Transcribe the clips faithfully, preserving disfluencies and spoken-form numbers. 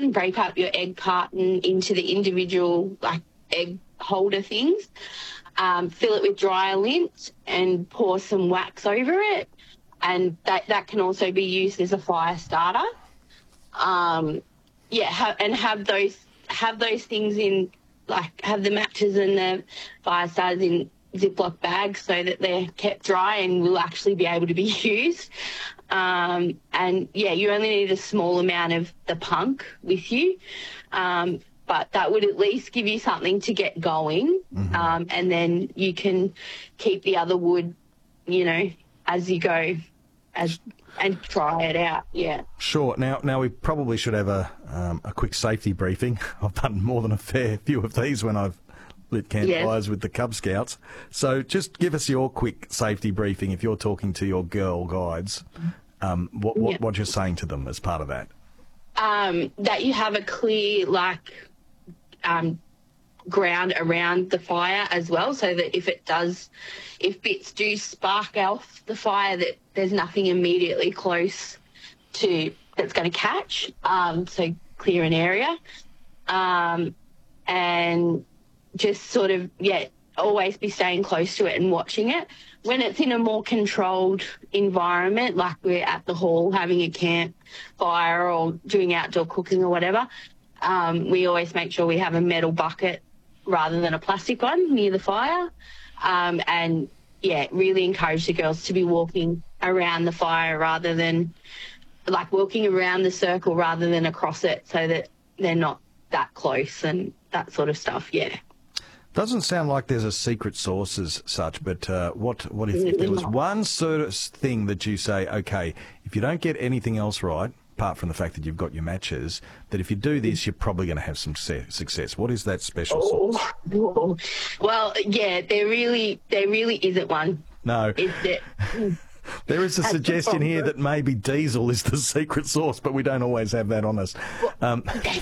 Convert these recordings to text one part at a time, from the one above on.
break up your egg carton into the individual, like, egg holder things, um, fill it with dry lint and pour some wax over it, and that, that can also be used as a fire starter. Um, yeah, ha- and have those have those things in, like, have the matches and the fire starters in Ziploc bags so that they're kept dry and will actually be able to be used. Um, and, yeah, you only need a small amount of the punk with you, um, but that would at least give you something to get going, mm-hmm. um, and then you can keep the other wood, you know, as you go as and try it out, yeah. Sure. Now, now we probably should have a um, a quick safety briefing. I've done more than a fair few of these when I've lit campfires yes. with the Cub Scouts. So just give us your quick safety briefing if you're talking to your girl guides, um, what, what, yeah. what you're saying to them as part of that. Um, that you have a clear, like, um, ground around the fire as well, so that if it does, if bits do spark off the fire, that there's nothing immediately close to that's going to catch. Um, so clear an area, um, and just sort of, yeah, always be staying close to it and watching it. When it's in a more controlled environment, like we're at the hall having a campfire or doing outdoor cooking or whatever, um, we always make sure we have a metal bucket rather than a plastic one near the fire. Um, and, yeah, really encourage the girls to be walking around the fire rather than, like, walking around the circle rather than across it, so that they're not that close and that sort of stuff, yeah. Doesn't sound like there's a secret sauce as such, but uh, what what if, if there was one sort of thing that you say, okay, if you don't get anything else right, apart from the fact that you've got your matches, that if you do this, you're probably going to have some success. What is that special sauce? Oh, well, yeah, there really, there really isn't one. No. Is it? There is a That's suggestion here that maybe diesel is the secret sauce, but we don't always have that on us. Um,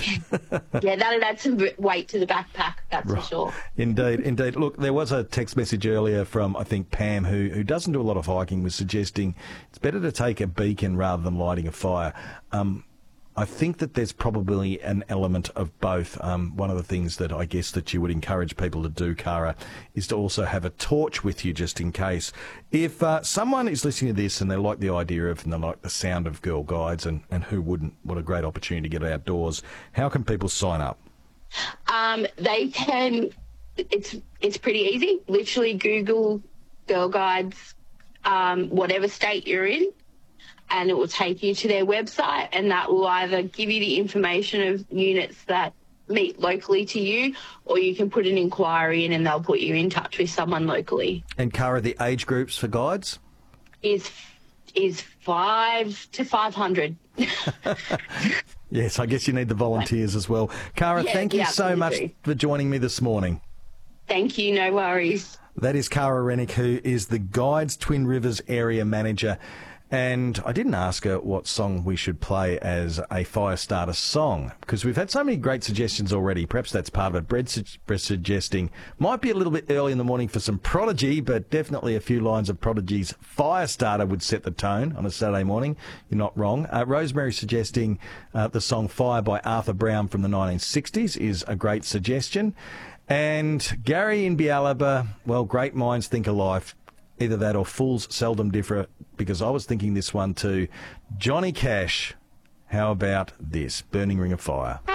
yeah, that'll add some weight to the backpack, that's right. For sure. Indeed, indeed. Look, there was a text message earlier from, I think, Pam, who, who doesn't do a lot of hiking, was suggesting it's better to take a beacon rather than lighting a fire. Um, I think that there's probably an element of both. Um, one of the things that I guess that you would encourage people to do, Cara, is to also have a torch with you just in case. If uh, someone is listening to this and they like the idea of and they like the sound of Girl Guides, and, and who wouldn't, what a great opportunity to get outdoors, how can people sign up? Um, they can, it's, it's pretty easy. Literally Google Girl Guides, um, whatever state you're in, and it will take you to their website, and that will either give you the information of units that meet locally to you, or you can put an inquiry in and they'll put you in touch with someone locally. And, Cara, the age groups for guides? Is is five to five hundred. Yes, I guess you need the volunteers as well. Cara, yeah, thank you yeah, so much do. for joining me this morning. Thank you, no worries. That is Cara Rennick, who is the Guides Twin Rivers Area Manager. And I didn't ask her what song we should play as a fire starter song, because we've had so many great suggestions already. Perhaps that's part of it. Brett's su- suggesting might be a little bit early in the morning for some Prodigy, but definitely a few lines of Prodigy's Fire Starter would set the tone on a Saturday morning. You're not wrong. Uh, Rosemary suggesting uh, the song Fire by Arthur Brown from the nineteen sixties is a great suggestion. And Gary in Bialaba, well, great minds think alike. Either that or fools seldom differ, because I was thinking this one too. Johnny Cash, how about this? Burning Ring of Fire.